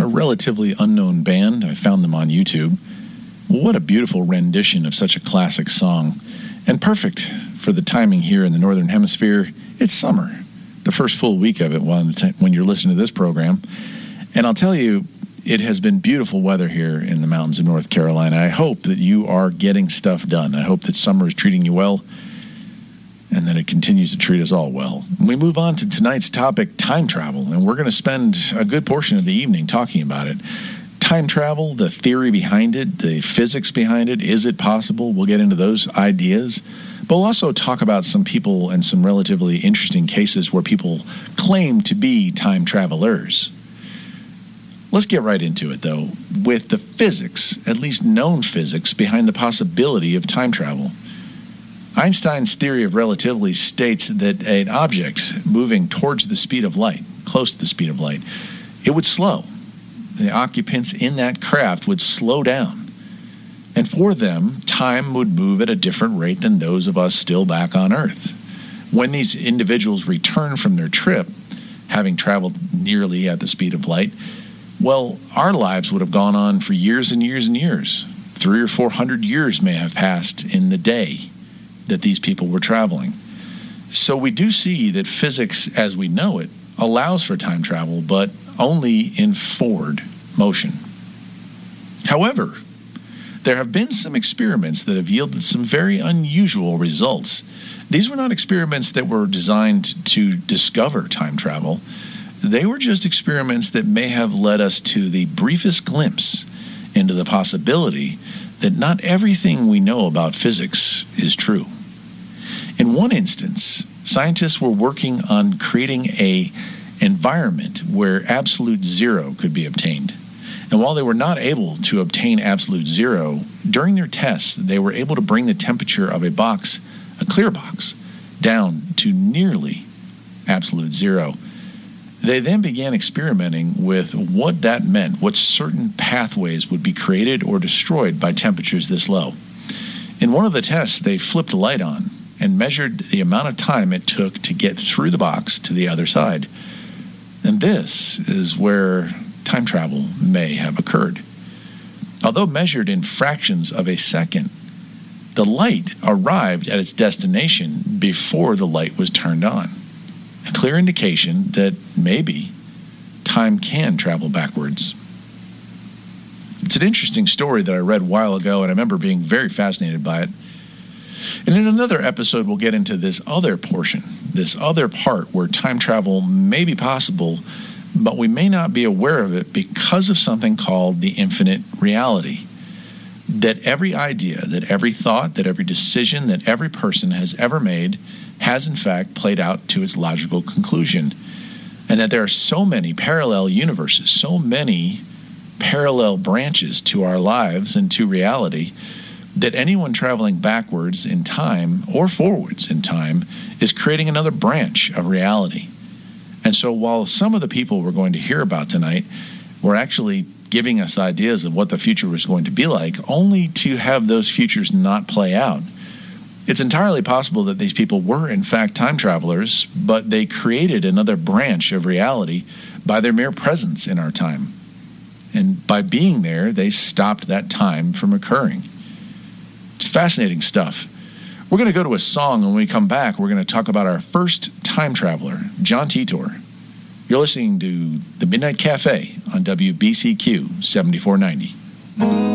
a relatively unknown band. I found them on YouTube. What a beautiful rendition of such a classic song, and perfect for the timing here in the Northern Hemisphere. It's summer, the first full week of it when you're listening to this program. And I'll tell you, it has been beautiful weather here in the mountains of North Carolina. I hope that you are getting stuff done. I hope that summer is treating you well, and that it continues to treat us all well. We move on to tonight's topic, time travel, and we're going to spend a good portion of the evening talking about it. Time travel, the theory behind it, the physics behind it, is it possible? We'll get into those ideas. But we'll also talk about some people and some relatively interesting cases where people claim to be time travelers. Let's get right into it, though, with the physics, at least known physics, behind the possibility of time travel. Einstein's theory of relativity states that an object moving towards the speed of light, close to the speed of light, it would slow. The occupants in that craft would slow down. And for them, time would move at a different rate than those of us still back on Earth. When these individuals return from their trip, having traveled nearly at the speed of light, well, our lives would have gone on for years and years and years. 300 or 400 years may have passed in the day that these people were traveling. So we do see that physics, as we know it, allows for time travel, but only in forward motion. However, there have been some experiments that have yielded some very unusual results. These were not experiments that were designed to discover time travel. They were just experiments that may have led us to the briefest glimpse into the possibility that not everything we know about physics is true. In one instance, scientists were working on creating an environment where absolute zero could be obtained. And while they were not able to obtain absolute zero, during their tests, they were able to bring the temperature of a box, a clear box, down to nearly absolute zero. They then began experimenting with what that meant, what certain pathways would be created or destroyed by temperatures this low. In one of the tests, they flipped a light on and measured the amount of time it took to get through the box to the other side. And this is where time travel may have occurred. Although measured in fractions of a second, the light arrived at its destination before the light was turned on. A clear indication that maybe time can travel backwards. It's an interesting story that I read a while ago, and I remember being very fascinated by it. And in another episode, we'll get into this other portion, this other part where time travel may be possible, but we may not be aware of it because of something called the infinite reality. That every idea, that every thought, that every decision that every person has ever made has in fact played out to its logical conclusion. And that there are so many parallel universes, so many parallel branches to our lives and to reality, that anyone traveling backwards in time or forwards in time is creating another branch of reality. And so while some of the people we're going to hear about tonight were actually giving us ideas of what the future was going to be like, only to have those futures not play out, it's entirely possible that these people were in fact time travelers, but they created another branch of reality by their mere presence in our time. And by being there, they stopped that time from occurring. It's fascinating stuff. We're going to go to a song, and when we come back, we're going to talk about our first time traveler, John Titor. You're listening to The Midnight Cafe on WBCQ 7490.